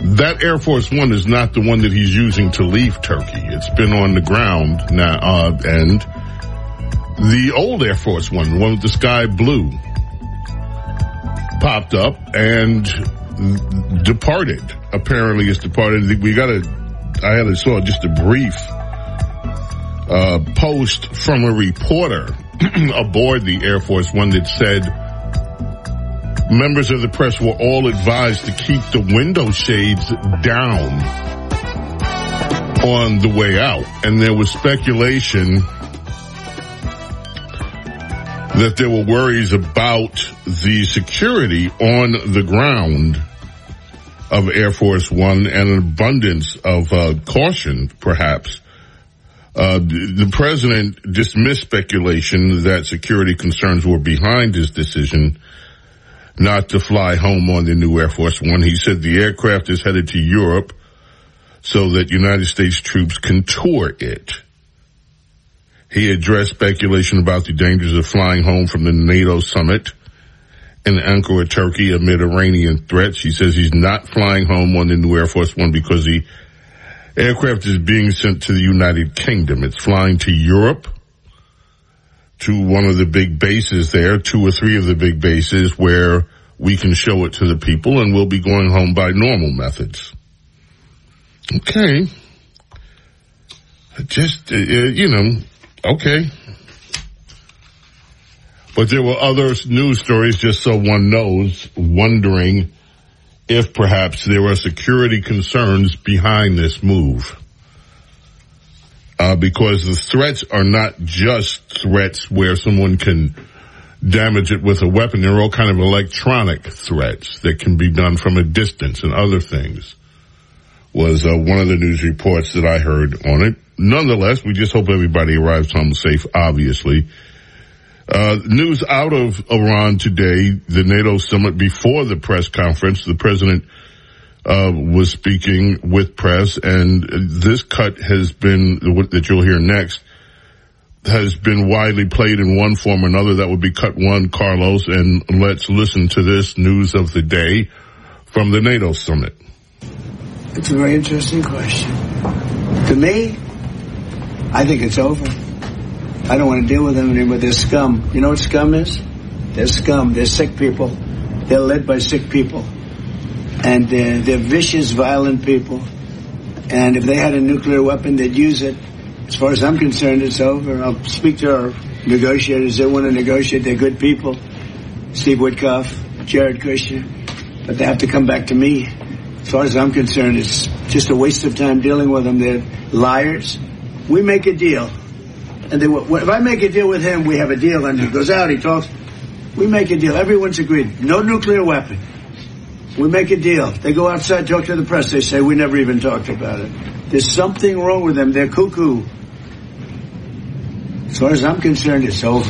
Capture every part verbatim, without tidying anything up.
That Air Force One is not the one that he's using to leave Turkey. It's been on the ground now, uh, and the old Air Force One, the one with the sky blue, popped up and departed. Apparently it's departed. We got a, I had a, saw just a brief, uh, post from a reporter aboard the Air Force One that said members of the press were all advised to keep the window shades down on the way out. And there was speculation that there were worries about the security on the ground of Air Force One and an abundance of uh, caution, perhaps. Uh, the president dismissed speculation that security concerns were behind his decision not to fly home on the new Air Force One. He said the aircraft is headed to Europe so that United States troops can tour it. He addressed speculation about the dangers of flying home from the NATO summit in Ankara, Turkey, amid Iranian threats. He says he's not flying home on the new Air Force One because the aircraft is being sent to the United Kingdom. It's flying to Europe, to one of the big bases there, two or three of the big bases where we can show it to the people, and we'll be going home by normal methods. Okay. Just, uh, you know, okay. But there were other news stories, just so one knows, wondering if perhaps there are security concerns behind this move. Uh, because the threats are not just threats where someone can damage it with a weapon. They're all kind of electronic threats that can be done from a distance and other things. Was uh, one of the news reports that I heard on it. Nonetheless, we just hope everybody arrives home safe, obviously. Uh, news out of Iran today, the NATO summit before the press conference, the president uh, was speaking with press, and this cut has been, that you'll hear next, has been widely played in one form or another. That would be cut one, Carlos, and let's listen to this news of the day from the NATO summit. It's a very interesting question. To me, I think it's over. I don't want to deal with them anymore. They're scum. You know what scum is? They're scum. They're sick people. They're led by sick people. And they're, they're vicious, violent people. And if they had a nuclear weapon, they'd use it. As far as I'm concerned, it's over. I'll speak to our negotiators. They want to negotiate. They're good people. Steve Witkoff, Jared Kushner. But they have to come back to me. As far as I'm concerned, it's just a waste of time dealing with them. They're liars. We make a deal. And they, if I make a deal with him, we have a deal. And he goes out, he talks. We make a deal. Everyone's agreed. No nuclear weapon. We make a deal. They go outside, talk to the press. They say, we never even talked about it. There's something wrong with them. They're cuckoo. As far as I'm concerned, it's over.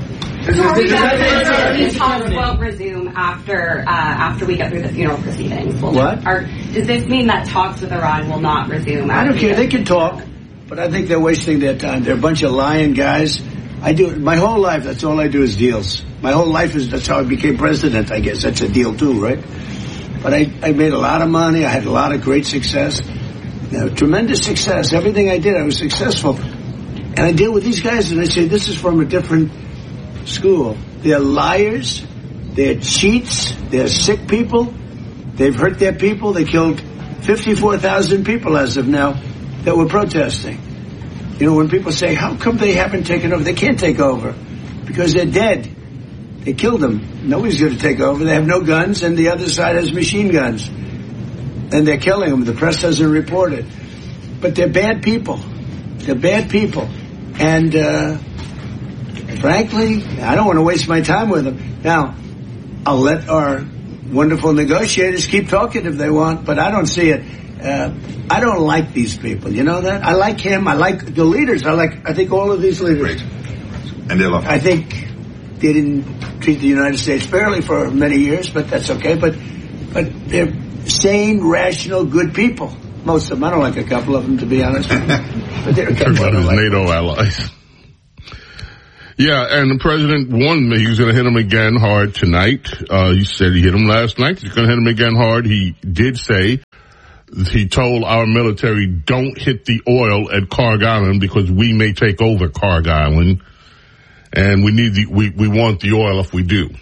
These talks won't resume after uh, after we get through the funeral proceedings. Will what? Or does this mean that talks with Iran will not resume? I don't care. They can talk, but I think they're wasting their time. They're a bunch of lying guys. I do my whole life. That's all I do is deals. My whole life is that's how I became president. I guess that's a deal too, right? But I, I made a lot of money. I had a lot of great success, you know, tremendous success. Everything I did, I was successful. And I deal with these guys, and I say this is from a different school. They're liars. They're cheats. They're sick people. They've hurt their people. They killed fifty-four thousand people as of now that were protesting. You know, when people say, how come they haven't taken over? They can't take over because they're dead. They killed them. Nobody's going to take over. They have no guns, and the other side has machine guns. And they're killing them. The press doesn't report it. But they're bad people. They're bad people. And, uh, frankly, I don't want to waste my time with them. Now, I'll let our wonderful negotiators keep talking if they want, but I don't see it. Uh, I don't like these people. You know that? I like him. I like the leaders. I like, I think all of these leaders. Great. And they love. I think they didn't treat the United States fairly for many years, but that's okay. But, but they're sane, rational, good people. Most of them. I don't like a couple of them, to be honest. But they're a couple about of his like NATO allies. Yeah, and the president warned me he was going to hit him again hard tonight. Uh, he said he hit him last night. He's going to hit him again hard. He did say he told our military, don't hit the oil at Karg Island because we may take over Karg Island. And we need the, we, we want the oil if we do.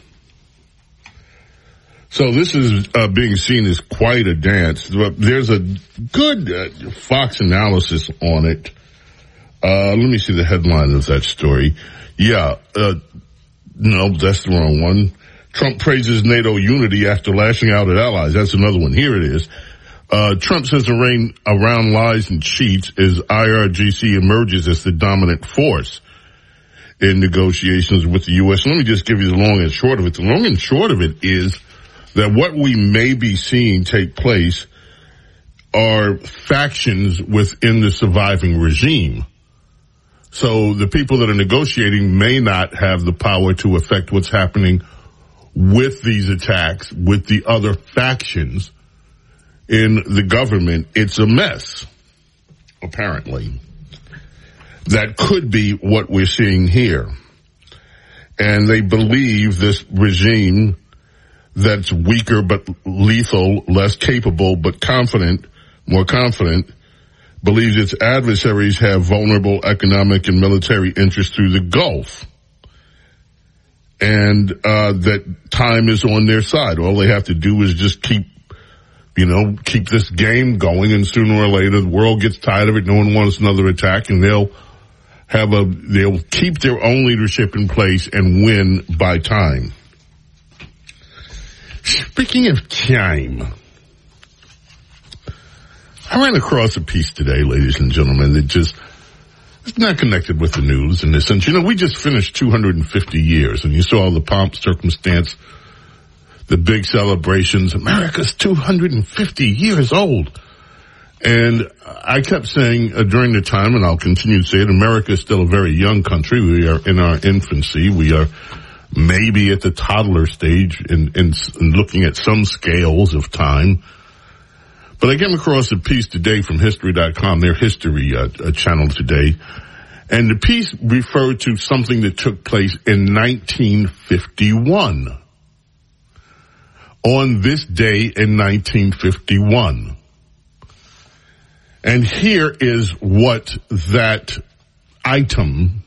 So this is uh, being seen as quite a dance. There's a good uh, Fox analysis on it. Uh, let me see the headline of that story. Yeah, uh, no, that's the wrong one. Trump praises NATO unity after lashing out at allies. That's another one. Here it is. Uh, Trump says the reign around lies and cheats as I R G C emerges as the dominant force in negotiations with the U S. Let me just give you the long and short of it. The long and short of it is that what we may be seeing take place are factions within the surviving regime. So the people that are negotiating may not have the power to affect what's happening with these attacks, with the other factions in the government. It's a mess, apparently. That could be what we're seeing here. And they believe this regime that's weaker but lethal, less capable but confident, more confident, believes its adversaries have vulnerable economic and military interests through the Gulf. And uh that time is on their side. All they have to do is just keep, you know, keep this game going, and sooner or later the world gets tired of it. No one wants another attack, and they'll have a, they'll keep their own leadership in place and win by time. Speaking of time, I ran across a piece today, ladies and gentlemen, that just is not connected with the news in this sense. You know, we just finished two hundred fifty years, and you saw all the pomp, circumstance, the big celebrations. America's two hundred fifty years old. And I kept saying uh, during the time, and I'll continue to say it, America is still a very young country. We are in our infancy. We are maybe at the toddler stage in, in, in looking at some scales of time. But I came across a piece today from history dot com, their history uh, uh, channel today, and the piece referred to something that took place in nineteen fifty-one. On this day in nineteen fifty-one. And here is what that item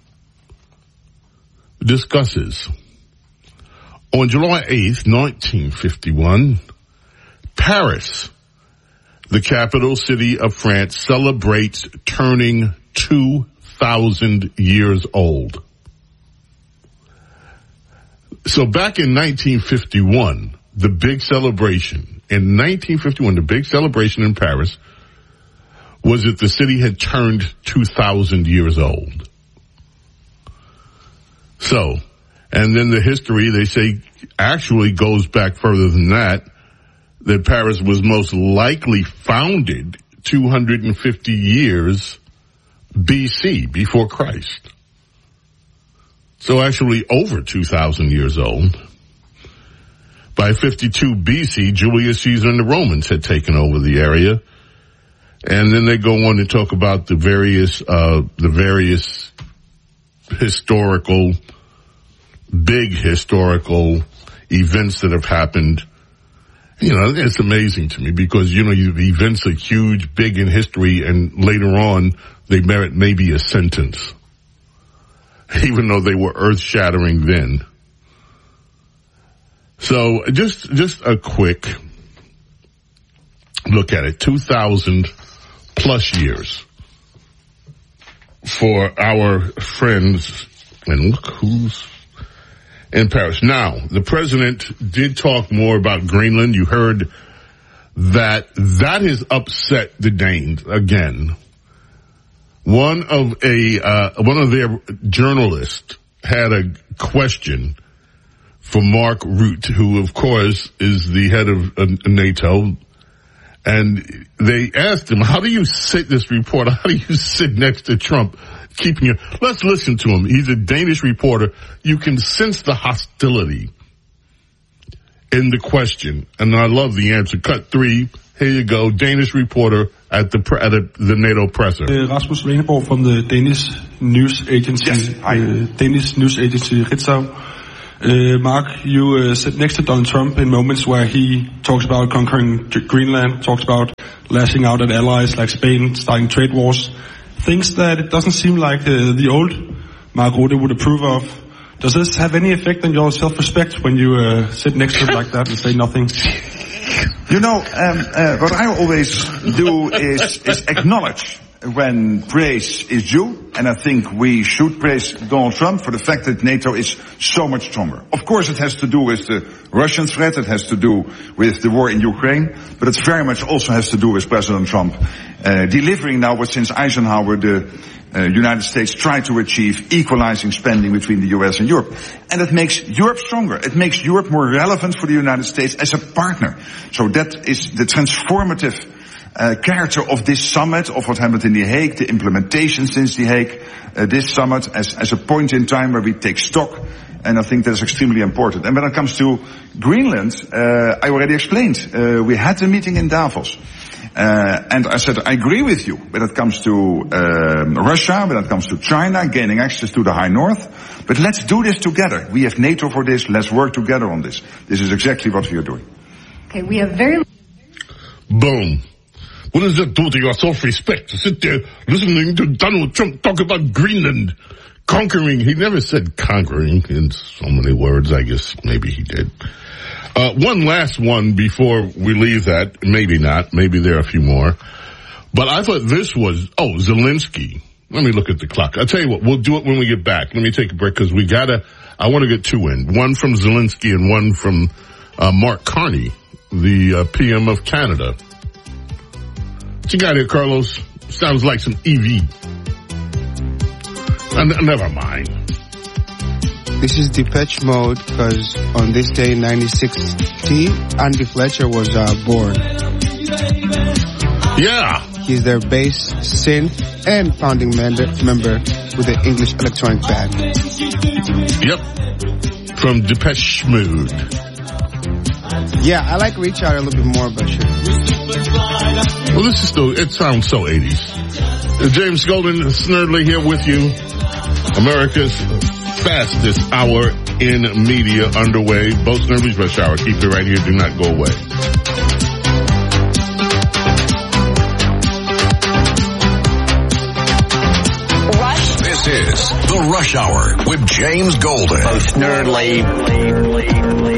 discusses. On July eighth, nineteen fifty-one, Paris, the capital city of France, celebrates turning two thousand years old. So back in nineteen fifty-one, the big celebration, in nineteen fifty-one, the big celebration in Paris was that the city had turned two thousand years old. So, and then the history, they say, actually goes back further than that, that Paris was most likely founded two hundred fifty years B C, before Christ. So actually over two thousand years old. By fifty-two B C, Julius Caesar and the Romans had taken over the area. And then they go on to talk about the various, uh, the various historical, big historical events that have happened. You know, it's amazing to me because, you know, you, events are huge, big in history, and later on they merit maybe a sentence, even though they were earth-shattering then. So just, just a quick look at it. two thousand plus years for our friends, and look who's in Paris. Now, the president did talk more about Greenland. You heard that that has upset the Danes again. One of a, uh, one of their journalists had a question for Mark Rutte, who of course is the head of uh, NATO. And they asked him, how do you sit, this reporter, how do you sit next to Trump, keeping your, let's listen to him. He's a Danish reporter. You can sense the hostility in the question. And I love the answer. Cut three. Here you go. Danish reporter at the, at a, the NATO presser. Uh, Rasmus Reneborg from the Danish news agency, yes, uh, Danish news agency Ritzau. Uh, Mark, you uh, sit next to Donald Trump in moments where he talks about conquering G- Greenland, talks about lashing out at allies like Spain, starting trade wars, things that it doesn't seem like uh, the old Mark Rutte would approve of. Does this have any effect on your self-respect when you uh, sit next to him like that and say nothing? You know, um, uh, what I always do is, is acknowledge when praise is due, and I think we should praise Donald Trump for the fact that NATO is so much stronger. Of course it has to do with the Russian threat, it has to do with the war in Ukraine, but it very much also has to do with President Trump uh, delivering now what since Eisenhower the uh, United States tried to achieve, equalizing spending between the U S and Europe. And it makes Europe stronger. It makes Europe more relevant for the United States as a partner. So that is the transformative Uh, character of this summit, of what happened in The Hague, the implementation since The Hague, uh, this summit as, as a point in time where we take stock, and I think that is extremely important. And when it comes to Greenland, uh, I already explained, uh, we had a meeting in Davos, uh, and I said, I agree with you when it comes to um, Russia, when it comes to China, gaining access to the High North, but let's do this together. We have NATO for this, let's work together on this. This is exactly what we are doing. Okay, we have very... Boom. What does that do to your self-respect? To sit there listening to Donald Trump talk about Greenland conquering. He never said conquering in so many words. I guess maybe he did. Uh, one last one before we leave that. Maybe not. Maybe there are a few more. But I thought this was, oh, Zelensky. Let me look at the clock. I'll tell you what, we'll do it when we get back. Let me take a break because we gotta, I want to get two in. One from Zelensky and one from uh, Mark Carney, the uh, P M of Canada. What you got here, Carlos? Sounds like some E V. Uh, never mind. This is Depeche Mode because on this day in nineteen sixty, Andy Fletcher was uh, born. Yeah. He's their bass, synth, and founding member, member with the English electronic band. Yep. From Depeche Mode. Yeah, I like Reach Out a little bit more, but sure. Well, this is still, it sounds so eighties. Uh, James Golden, Snerdley here with you. America's fastest hour in media underway. Both Snerdley's Rush Hour. Keep it right here. Do not go away. Rush. This is the Rush Hour with James Golden. Both Snerdley.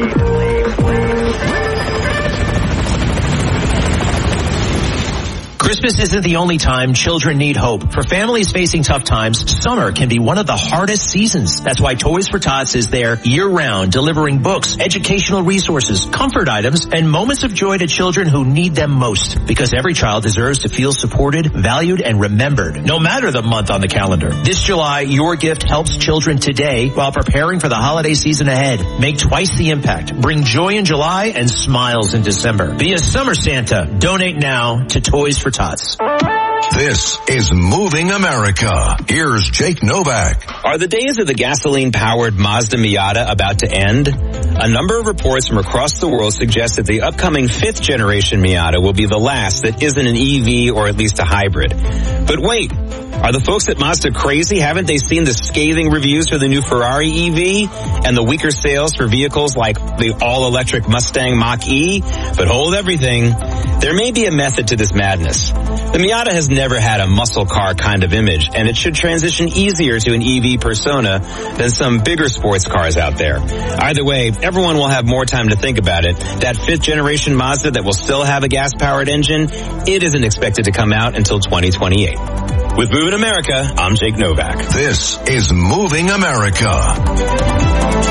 Christmas isn't the only time children need hope. For families facing tough times, summer can be one of the hardest seasons. That's why Toys for Tots is there year-round, delivering books, educational resources, comfort items, and moments of joy to children who need them most. Because every child deserves to feel supported, valued, and remembered, no matter the month on the calendar. This July, your gift helps children today while preparing for the holiday season ahead. Make twice the impact. Bring joy in July and smiles in December. Be a summer Santa. Donate now to Toys for Tots. This is Moving America. Here's Jake Novak. Are the days of the gasoline-powered Mazda Miata about to end? A number of reports from across the world suggest that the upcoming fifth-generation Miata will be the last that isn't an E V or at least a hybrid. But wait, are the folks at Mazda crazy? Haven't they seen the scathing reviews for the new Ferrari E V and the weaker sales for vehicles like the all-electric Mustang Mach-E? But hold everything. There may be a method to this madness. The Miata has never had a muscle car kind of image, and it should transition easier to an E V persona than some bigger sports cars out there. Either way, everyone will have more time to think about it. That fifth-generation Mazda that will still have a gas-powered engine, it isn't expected to come out until twenty twenty-eight. With Moving America, I'm Jake Novak. This is Moving America.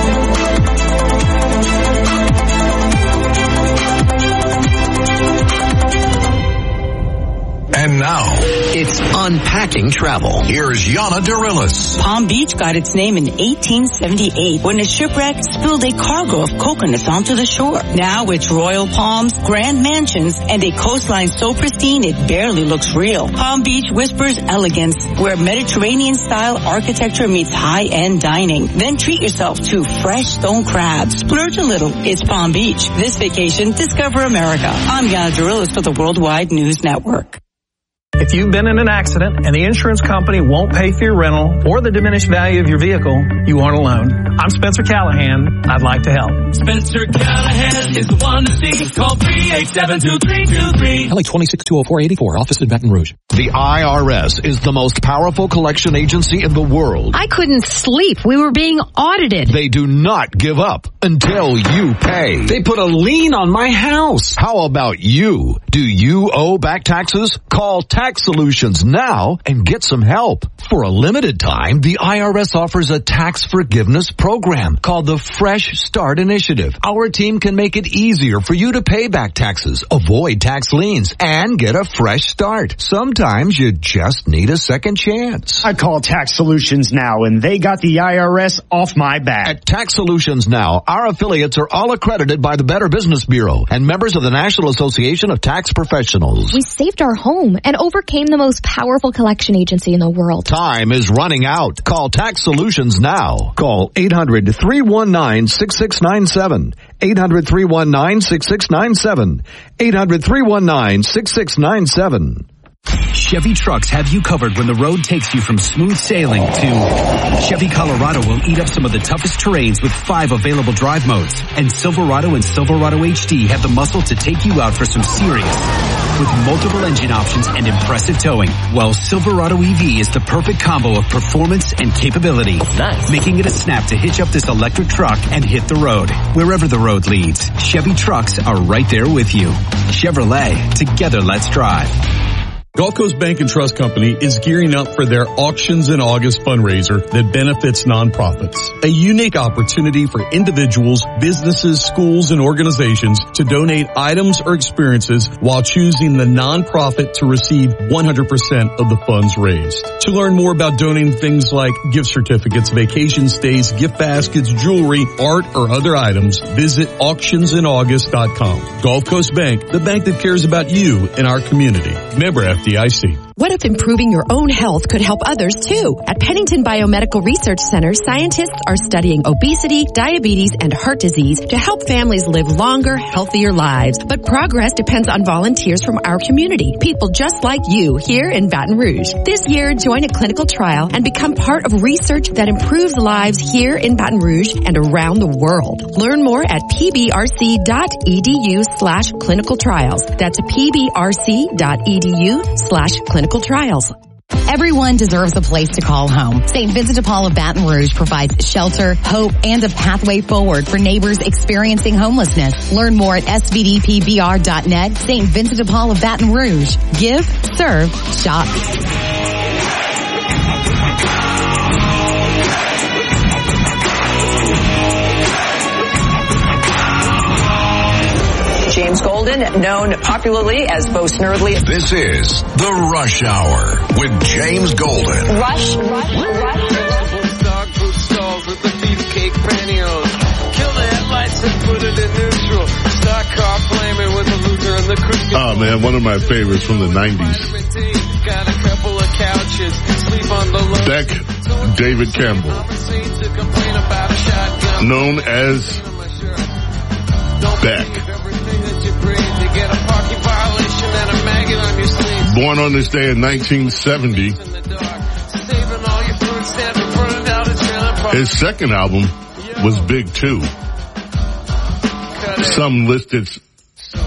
And now, it's Unpacking Travel. Here's Yana Dorillis. Palm Beach got its name in eighteen seventy-eight when a shipwreck spilled a cargo of coconuts onto the shore. Now it's royal palms, grand mansions, and a coastline so pristine it barely looks real. Palm Beach whispers elegance, where Mediterranean-style architecture meets high-end dining. Then treat yourself to fresh stone crabs. Splurge a little. It's Palm Beach. This vacation, discover America. I'm Yana Dorillis for the Worldwide News Network. If you've been in an accident and the insurance company won't pay for your rental or the diminished value of your vehicle, you aren't alone. I'm Spencer Callahan. I'd like to help. Spencer Callahan is the one to see. Call three eight seven two three two three. L A twenty-six two oh four eighty-four, office in Baton Rouge. The I R S is the most powerful collection agency in the world. I couldn't sleep. We were being audited. They do not give up until you pay. They put a lien on my house. How about you? Do you owe back taxes? Call Tax Solutions now and get some help. For a limited time, the I R S offers a tax forgiveness program called the Fresh Start Initiative. Our team can make it easier for you to pay back taxes, avoid tax liens, and get a fresh start. Sometimes you just need a second chance. I call Tax Solutions now, and they got the I R S off my back. At Tax Solutions Now, our affiliates are all accredited by the Better Business Bureau and members of the National Association of Tax Professionals. We saved our home and overcame the most powerful collection agency in the world. Time is running out. Call Tax Solutions now. Call eight hundred, three one nine, six six nine seven. eight hundred, three one nine, six six nine seven. eight hundred, three one nine, six six nine seven. Chevy trucks have you covered when the road takes you from smooth sailing to Chevy Colorado will eat up some of the toughest terrains with five available drive modes. And Silverado and Silverado H D have the muscle to take you out for some serious with multiple engine options and impressive towing. While Silverado E V is the perfect combo of performance and capability. Nice. Making it a snap to hitch up this electric truck and hit the road. Wherever the road leads, Chevy trucks are right there with you. Chevrolet, together let's drive. Gulf Coast Bank and Trust Company is gearing up for their Auctions in August fundraiser that benefits nonprofits. A unique opportunity for individuals, businesses, schools, and organizations to donate items or experiences while choosing the nonprofit to receive one hundred percent of the funds raised. To learn more about donating things like gift certificates, vacation stays, gift baskets, jewelry, art, or other items, visit auctions in august dot com. Gulf Coast Bank, the bank that cares about you and our community. Member F D I C. What if improving your own health could help others too? At Pennington Biomedical Research Center, scientists are studying obesity, diabetes, and heart disease to help families live longer, healthier lives. But progress depends on volunteers from our community, people just like you here in Baton Rouge. This year, join a clinical trial and become part of research that improves lives here in Baton Rouge and around the world. Learn more at pbrc.edu slash clinical trials. That's pbrc.edu slash clinical trials. Everyone deserves a place to call home. Saint Vincent de Paul of Baton Rouge provides shelter, hope, and a pathway forward for neighbors experiencing homelessness. Learn more at s v d p b r dot net. Saint Vincent de Paul of Baton Rouge. Give, serve, shop. James Golden, known popularly as Bo Snerdley. This is The Rush Hour with James Golden. Rush, rush, rush. Dog food stalls with the beefcake pantyhose. Kill the headlights and put it in neutral. Stock car flaming with the loser and the cruise. Oh man, one of my favorites from the nineties. Got a couple of couches. Sleep on the low. Beck David Campbell. Known as Beck. Born on this day in nineteen seventy. His second album was big too. Some listed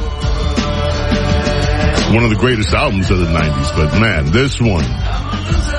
one of the greatest albums of the nineties, but man, this one